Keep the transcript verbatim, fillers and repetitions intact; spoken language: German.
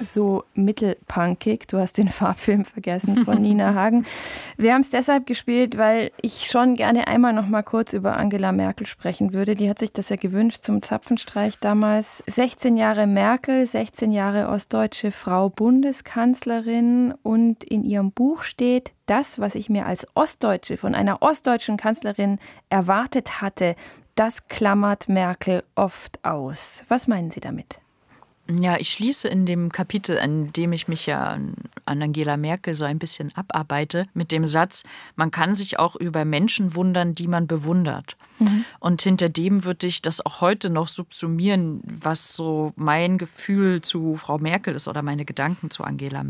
so mittelpunkig. Du hast den Farbfilm vergessen von Nina Hagen. Wir haben es deshalb gespielt, weil ich schon gerne einmal noch mal kurz über Angela Merkel sprechen würde. Die hat sich das ja gewünscht zum Zapfenstreich damals. sechzehn Jahre Merkel, sechzehn Jahre ostdeutsche Frau Bundeskanzlerin. Und in ihrem Buch steht, das, was ich mir als Ostdeutsche von einer ostdeutschen Kanzlerin erwartet hatte, das klammert Merkel oft aus. Was meinen Sie damit? Ja, ich schließe in dem Kapitel, an dem ich mich ja an Angela Merkel so ein bisschen abarbeite, mit dem Satz, man kann sich auch über Menschen wundern, die man bewundert. Mhm. Und hinter dem würde ich das auch heute noch subsumieren, was so mein Gefühl zu Frau Merkel ist oder meine Gedanken zu Angela Merkel.